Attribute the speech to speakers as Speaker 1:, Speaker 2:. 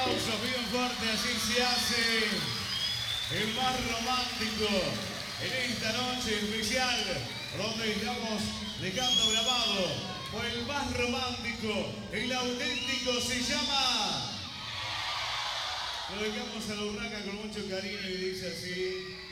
Speaker 1: Aplausos bien fuerte, así se hace el más romántico en esta noche especial, donde estamos dejando grabado por el más romántico, el auténtico se llama. Lo dejamos a la urraca con mucho cariño y dice así.